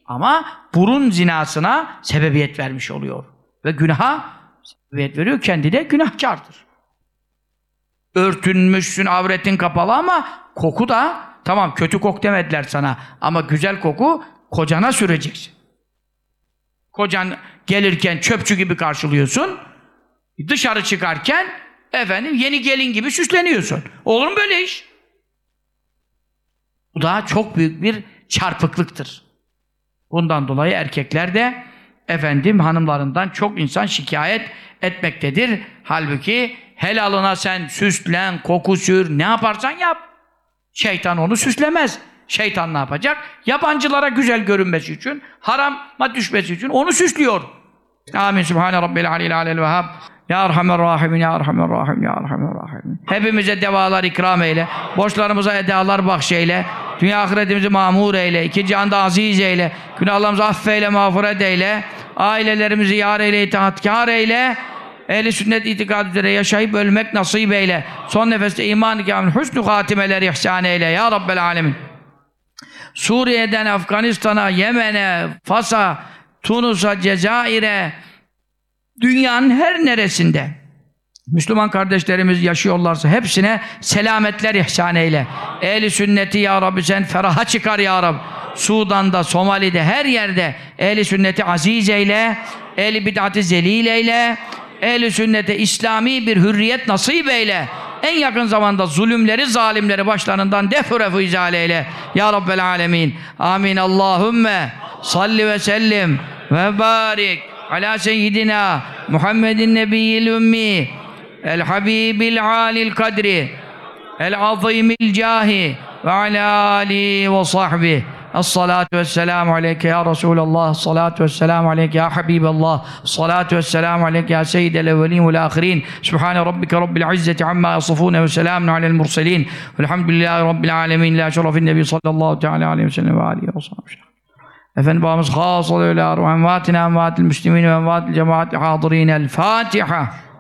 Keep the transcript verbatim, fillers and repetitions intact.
Ama burun zinasına sebebiyet vermiş oluyor. Ve günaha sebebiyet veriyor. Kendi de günahkardır. Örtünmüşsün, avretin kapalı ama koku da, tamam kötü kok demediler sana ama güzel koku kocana süreceksin. Kocan gelirken çöpçü gibi karşılıyorsun. Dışarı çıkarken efendim yeni gelin gibi süsleniyorsun. Olur mu böyle iş? Bu da çok büyük bir çarpıklıktır. Bundan dolayı erkekler de efendim hanımlarından çok insan şikayet etmektedir. Halbuki helalına sen süslen, koku sür, ne yaparsan yap. Şeytan onu süslemez. Şeytan ne yapacak? Yabancılara güzel görünmesi için, harama düşmesi için onu süslüyor. Amin. Sübhane Rabbil Aleyhi Aleyhi Vehhab. Ya Erhamer Rahimin, Ya Erhamer Rahim, Ya Erhamer Rahim. Hepimize devalar ikram eyle. Borçlarımıza edalar bahşeyle. Dünya ahiretimizi mamur eyle. İki cihanda aziz eyle. Günahlarımızı affeyle, mağfiret eyle. Ailelerimizi yar eyle, itaatkar eyle. Ehl-i sünnet itikad üzere yaşayıp ölmek nasip eyle. Son nefeste iman-ı kâmil, hüsnü hatimeler ihsan eyle. Ya Rabbel Alemin. Suriye'den Afganistan'a, Yemen'e, Fas'a, Tunus'a, Cezayir'e, dünyanın her neresinde Müslüman kardeşlerimiz yaşıyorlarsa hepsine selametler ihsan eyle. Ehl-i sünneti ya Rabbi sen feraha çıkar ya Rabbi. Sudan'da, Somali'de, her yerde ehl-i sünneti aziz eyle, ehl-i bid'ati zelil eyle, ehl-i sünnete İslami bir hürriyet nasip eyle. En yakın zamanda zulümleri, zalimleri başlarından defü izale eyle. Ya Rabbel Alemin. Amin. Allahümme salli ve sellim ve barik ala seyyidina Muhammedin nebiyyil ümmi el habibil alil kadri el azimil cahi ve ala alihi ve sahbihi. Es-salatu vesselamu aleyke ya Resulallah. Es-salatu vesselamu aleyke ya Habiballah. Es-salatu vesselamu aleyke ya seyyidel evvelin vel ahirin. Sübhane rabbike rabbil izzeti amma yasifun ve selamun alel murselin. Velhamdülillahi rabbil alemin. La şerefin nebi sallallahu teala aleyhi ve sellem ve alihi ve sahbihi. Efendim babamız khas oluyor. Envatina envatil müslimin ve envatil cemaati hadirin. El Fatiha.